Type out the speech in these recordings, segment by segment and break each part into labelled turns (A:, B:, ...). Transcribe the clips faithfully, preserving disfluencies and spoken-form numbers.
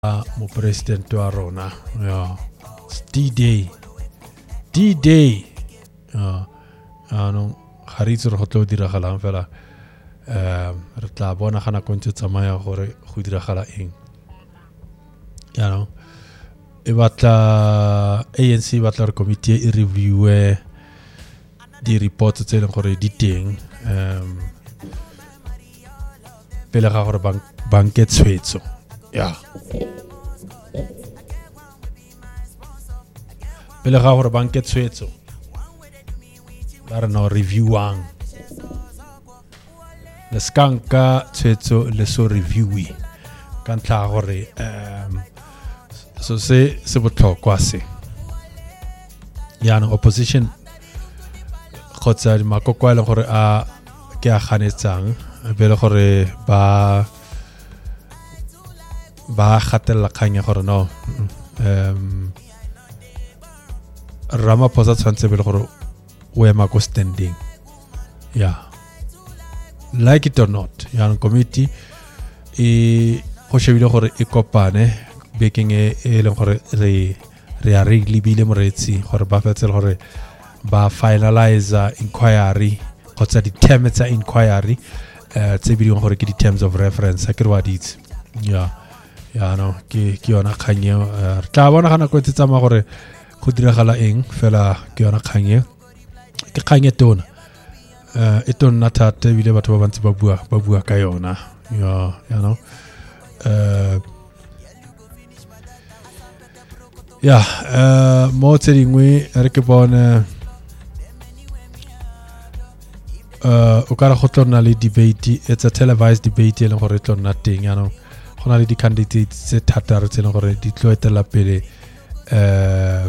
A: mo president wa rona ya D-Day D-Day ya ano haritse re go tlo diragalang fela eh re tla bona gana kontse tsamaya gore go diragala eng ya no e batla A N C batla re committee e reviewe di reports tse leng gore di teng um pele ga gore banke tshwetso ya pele ga gore banke tshwetso ba re no reviewang le skanka tshwetso le so reviewi ka ntla gore um so se se botlhokwa se ya no opposition khotsa di makokwa le gore a ke a ganetsang bele gore ba ba gatella khanya gore no um Ramaphosa tshwantse bele gore o ema go standing yeah like it or not ya committee e go shebile gore e kopane baking e e leng gore re re a re libile moretsi gore ba fetse gore ba finalize inquiry khotsa di terms tsa inquiry eh tse bileng gore ke di terms of reference ke re wa ditse yeah ya no ke ke yona khanye re tla bona gana go tsama gore go diragala eng fela ke yona khanye ke khanye tona eh e tona thata bile batho ba bantsi ba bua ba bua ka yona ya ya no eh ya eh mo tse dingwe re ke bona eh o ka ra go tlona le debate it's a televised debate le gore tlona teng ya no gona le di candidates tse thataro tse leng gore di tlo etela pele uh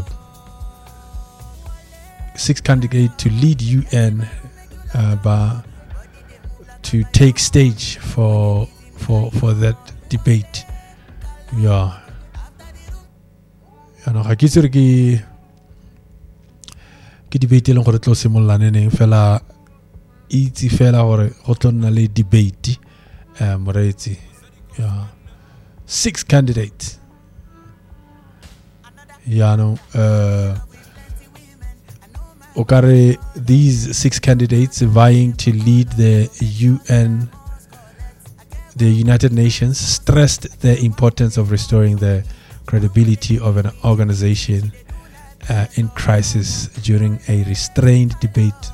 A: six candidates to lead U N uh, ba to take stage for for for that debate yeah ya no ga ke tsere ke ke debate le gore tlo simolana neng fela itse fela gore go tlonna le debate eh moretsi yeah six candidates yeah no uh okare these six candidates vying to lead the U N the United Nations stressed the importance of restoring the credibility of an organization uh, in crisis during a restrained debate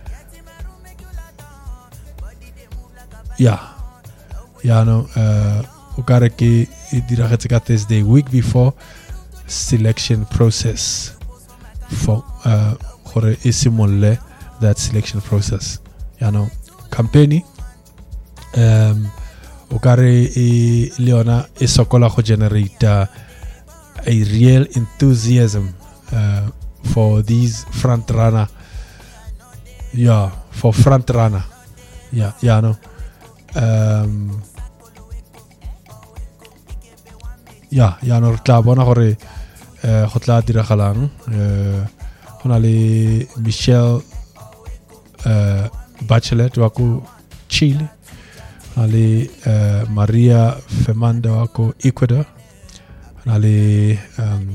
A: yeah yeah no uh okare ke diragetse ka Thursday week before selection process for uh gore isimolle that selection process you know campaign um okare e leona e sokola go generate uh, a real enthusiasm uh, for these front runner yeah for front runner yeah yeah no um ya ya no tla bona gore eh go tla diragalang eh gona le Michelle eh Bachelet wa ko Chile ale eh Maria Fernanda wa ko Ecuador ale um,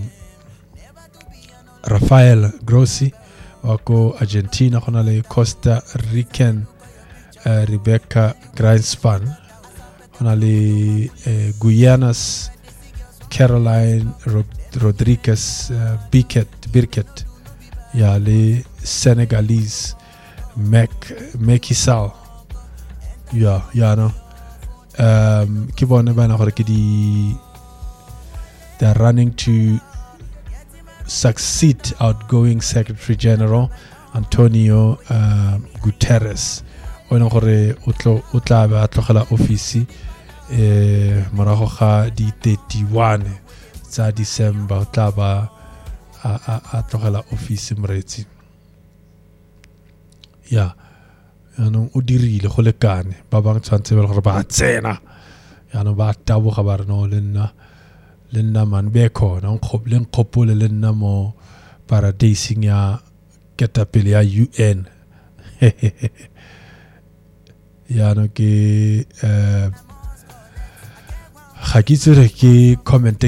A: Rafael Grossi wa ko Argentina gona le Costa Rican uh, Rebecca Grinspan gona le eh, Guyanas Caroline Rod- Rodriguez uh, Birket Birket ya le Senegalese Mac Macky Sall ya ya no um ke bona bana gore ke di they are running to succeed outgoing Secretary General Antonio uh, Guterres ona gore o tlo o tla ba tlogela office eh morago ga di thirty-one tsa December tla ba a a a tlogela office moretsi ya ano o dirile go lekane ba bang tshwantse ba gore ba tsena ya no ba taboga ba re no le nna le nna man be khona nkgobleng khopole le nna mo paradising ya ketapele ya U N ya no ke eh ga ke tsere ke comment